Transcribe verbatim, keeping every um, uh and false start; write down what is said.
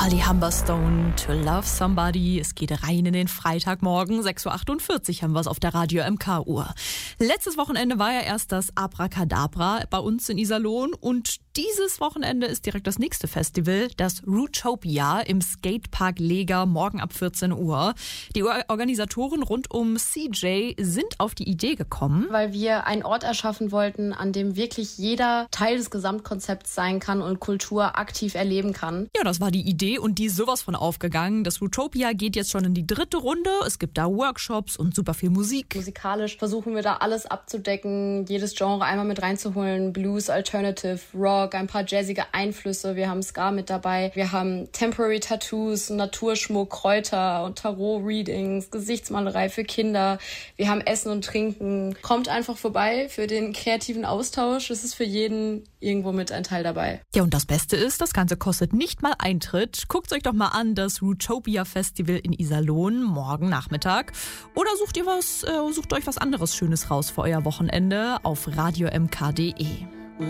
Charlie Humberstone, To Love Somebody. Es geht rein in den Freitagmorgen. sechs Uhr achtundvierzig haben wir es auf der Radio M K-Uhr. Letztes Wochenende war ja erst das Abracadabra bei uns in Iserlohn und dieses Wochenende ist direkt das nächste Festival, das Rootopia im Skatepark Lega, morgen ab vierzehn Uhr. Die Organisatoren rund um C J sind auf die Idee gekommen, weil wir einen Ort erschaffen wollten, an dem wirklich jeder Teil des Gesamtkonzepts sein kann und Kultur aktiv erleben kann. Ja, das war die Idee und die ist sowas von aufgegangen. Das Rootopia geht jetzt schon in die dritte Runde. Es gibt da Workshops und super viel Musik. Musikalisch versuchen wir da alles abzudecken, jedes Genre einmal mit reinzuholen. Blues, Alternative, Rock, ein paar jazzige Einflüsse. Wir haben Ska mit dabei. Wir haben Temporary Tattoos, Naturschmuck, Kräuter und Tarot-Readings, Gesichtsmalerei für Kinder. Wir haben Essen und Trinken. Kommt einfach vorbei für den kreativen Austausch. Es ist für jeden irgendwo mit ein Teil dabei. Ja, und das Beste ist, das Ganze kostet nicht mal Eintritt. Guckt euch doch mal an, das Rootopia Festival in Iserlohn morgen Nachmittag. Oder sucht ihr was, äh, sucht euch was anderes Schönes raus für euer Wochenende auf radio m k punkt d e.